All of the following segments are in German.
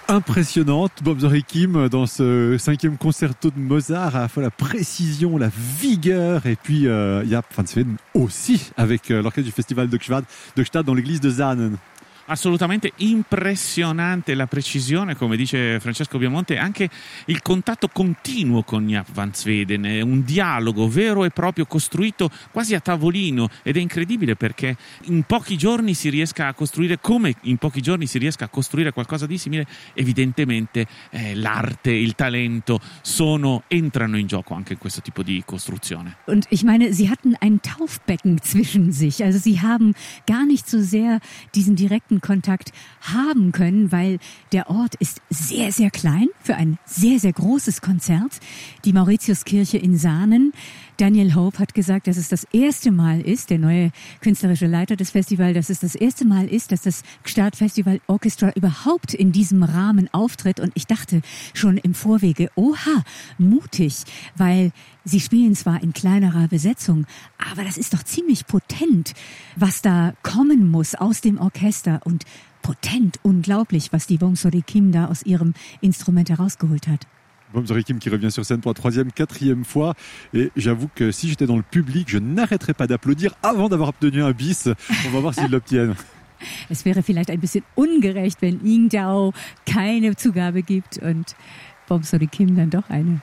impressionnante. Bob Zorikim dans ce 5e concerto de Mozart, à la fois la précision, la vigueur, et puis il y a Franz Weden aussi avec l'orchestre du Festival de Gstaad dans l'église de Zahnen. Assolutamente impressionante la precisione, come dice Francesco Biamonte, anche il contatto continuo con Jaap van Zweden, è un dialogo vero e proprio costruito quasi a tavolino, ed è incredibile perché in pochi giorni si riesca a costruire, come in pochi giorni si riesca a costruire qualcosa di simile. Evidentemente l'arte, il talento entrano in gioco anche in questo tipo di costruzione. Und ich meine, sie hatten ein Taufbecken zwischen sich, also sie haben gar nicht so sehr diesen direkten Kontakt haben können, weil der Ort ist sehr, sehr klein für ein sehr, sehr großes Konzert. Die Mauritiuskirche in Sahnen. Daniel Hope hat gesagt, dass es das erste Mal ist, der neue künstlerische Leiter des Festivals, dass es das erste Mal ist, dass das Gstaad Festival Orchestra überhaupt in diesem Rahmen auftritt. Und ich dachte schon im Vorwege, oha, mutig, weil sie spielen zwar in kleinerer Besetzung, aber das ist doch ziemlich potent, was da kommen muss aus dem Orchester, und potent, unglaublich, was die Bob Zorikim da aus ihrem Instrument herausgeholt hat. Bob Zorikim qui revient sur scène pour la 3e, 4e fois. Et j'avoue que si j'étais dans le public, je n'arrêterais pas d'applaudir avant d'avoir obtenu un bis. On va voir s'ils l'obtiennent. Es wäre vielleicht ein bisschen ungerecht, wenn Ying Dao keine Zugabe gibt und Bob Zorikim dann doch eine.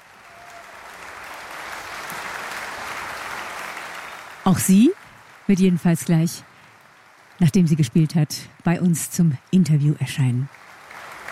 Auch sie wird jedenfalls gleich, nachdem sie gespielt hat, bei uns zum Interview erscheinen.